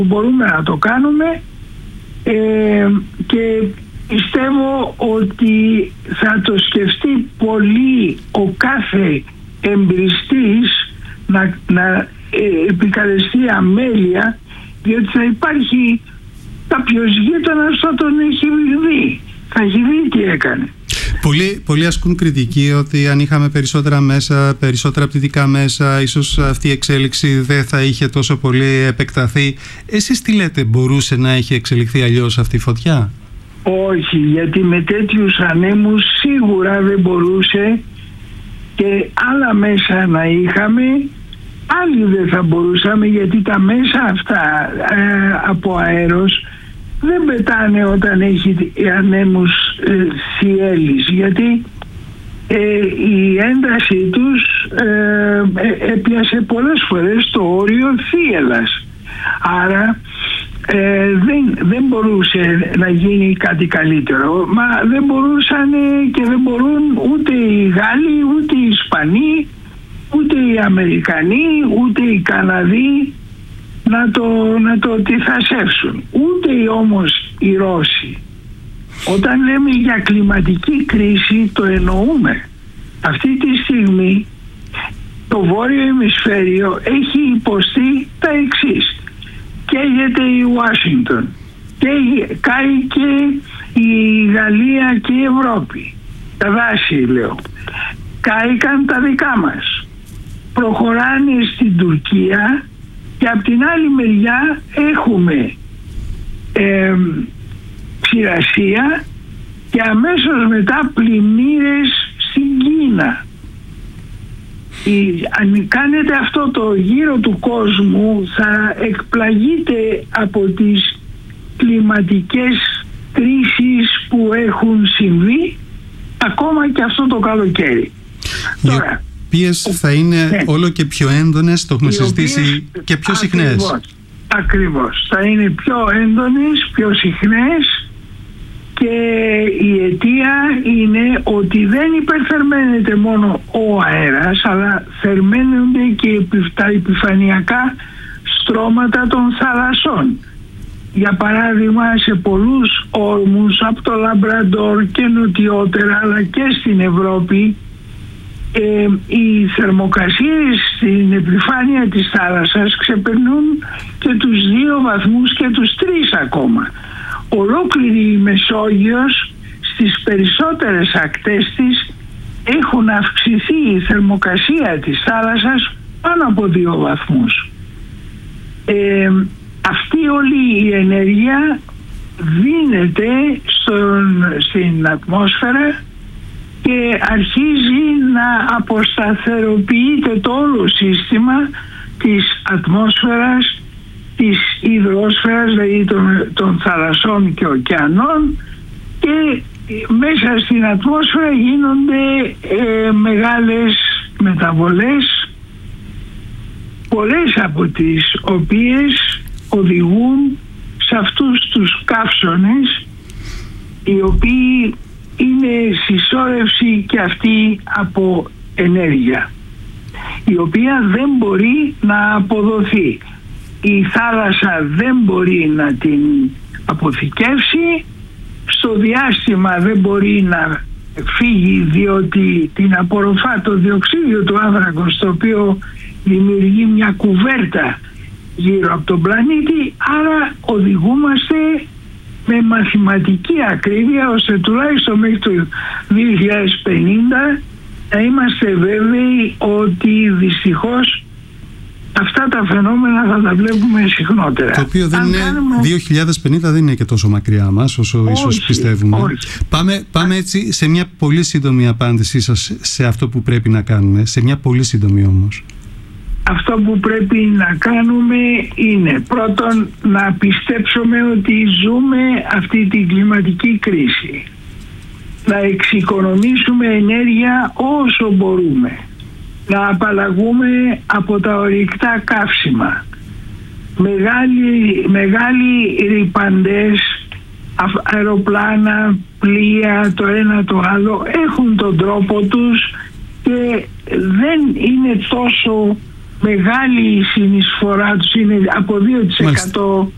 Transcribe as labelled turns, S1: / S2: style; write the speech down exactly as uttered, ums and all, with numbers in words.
S1: που μπορούμε να το κάνουμε, ε, και πιστεύω ότι θα το σκεφτεί πολύ ο κάθε εμπριστής να, να ε, επικαλεστεί αμέλεια, διότι θα υπάρχει κάποιος γείτονας θα τον έχει δει, θα έχει δει τι έκανε.
S2: Πολλοί, πολλοί ασκούν κριτική ότι αν είχαμε περισσότερα μέσα, περισσότερα πτυτικά μέσα, ίσως αυτή η εξέλιξη δεν θα είχε τόσο πολύ επεκταθεί. Εσείς τι λέτε, μπορούσε να έχει εξελιχθεί αλλιώς αυτή η φωτιά?
S1: Όχι, γιατί με τέτοιους ανέμους σίγουρα δεν μπορούσε, και άλλα μέσα να είχαμε, άλλοι δεν θα μπορούσαμε, γιατί τα μέσα αυτά ε, από αέρος δεν πετάνε όταν έχει ανέμους ε, θυέλης, γιατί ε, η ένταση τους ε, ε, έπιασε πολλές φορές το όριο θύελλας. Άρα ε, δεν, δεν μπορούσε να γίνει κάτι καλύτερο. Μα δεν μπορούσαν και δεν μπορούν ούτε οι Γάλλοι, ούτε οι Ισπανοί, ούτε οι Αμερικανοί, ούτε οι Καναδοί να το, να το αντιθασεύσουν. Ούτε όμως οι Ρώσοι. Όταν λέμε για κλιματική κρίση το εννοούμε. Αυτή τη στιγμή το βόρειο ημισφαίριο έχει υποστεί τα εξής. Καίγεται η Ουάσιγκτον, καεί και η Γαλλία και η Ευρώπη. Τα δάση λέω. Κάηκαν τα δικά μας. Προχωράνε στην Τουρκία, και από την άλλη μεριά έχουμε ε, ξηρασία και αμέσως μετά πλημμύρες στην Κίνα. Η, αν κάνετε αυτό το γύρο του κόσμου θα εκπλαγείτε από τις κλιματικές κρίσεις που έχουν συμβεί ακόμα και αυτό το καλοκαίρι. Τώρα,
S2: οι οποίες θα είναι ναι. όλο και πιο έντονες, το έχουμε συζητήσει, και πιο συχνές.
S1: Ακριβώς, ακριβώς. Θα είναι πιο έντονες, πιο συχνές, και η αιτία είναι ότι δεν υπερθερμαίνεται μόνο ο αέρας, αλλά θερμαίνονται και τα επιφανειακά στρώματα των θαλασσών. Για παράδειγμα, σε πολλούς όρμους από το Λαμπραντόρ και νοτιότερα, αλλά και στην Ευρώπη, Ε, οι θερμοκρασίες στην επιφάνεια της θάλασσας ξεπερνούν και τους δύο βαθμούς και τους τρεις ακόμα. Ολόκληρη η Μεσόγειος, στις περισσότερες ακτές της, έχουν αυξηθεί η θερμοκρασία της θάλασσας πάνω από δύο βαθμούς. Ε, αυτή όλη η ενέργεια δίνεται στον, στην ατμόσφαιρα και αρχίζει να αποσταθεροποιείται το όλο σύστημα της ατμόσφαιρας, της υδρόσφαιρας, δηλαδή των, των θαλασσών και ωκεανών, και μέσα στην ατμόσφαιρα γίνονται ε, μεγάλες μεταβολές, πολλές από τις οποίες οδηγούν σε αυτούς τους καύσονες, οι οποίοι είναι συσσόρευση και αυτή από ενέργεια, η οποία δεν μπορεί να αποδοθεί. Η θάλασσα δεν μπορεί να την αποθηκεύσει, στο διάστημα δεν μπορεί να φύγει, διότι την απορροφά το διοξείδιο του άνθρακος, το οποίο δημιουργεί μια κουβέρτα γύρω από τον πλανήτη. Άρα οδηγούμαστε με μαθηματική ακρίβεια ώστε τουλάχιστον μέχρι το δύο χιλιάδες πενήντα να είμαστε βέβαιοι ότι δυστυχώς αυτά τα φαινόμενα θα τα βλέπουμε συχνότερα.
S2: Το οποίο δεν
S1: Αν
S2: είναι,
S1: κάνουμε...
S2: δύο χιλιάδες πενήντα δεν είναι και τόσο μακριά μας όσο όχι, ίσως πιστεύουμε.
S1: Όχι.
S2: Πάμε, πάμε έτσι σε μια πολύ σύντομη απάντησή σας σε αυτό που πρέπει να κάνουμε, σε μια πολύ σύντομη όμως.
S1: Αυτό που πρέπει να κάνουμε είναι πρώτον να πιστέψουμε ότι ζούμε αυτή την κλιματική κρίση. Να εξοικονομήσουμε ενέργεια όσο μπορούμε. Να απαλλαγούμε από τα ορυκτά καύσιμα. Μεγάλοι, μεγάλοι ρυπαντές, αεροπλάνα, πλοία, το ένα το άλλο, έχουν τον τρόπο τους και δεν είναι τόσο μεγάλη η συνεισφορά τους, είναι από δύο τοις εκατό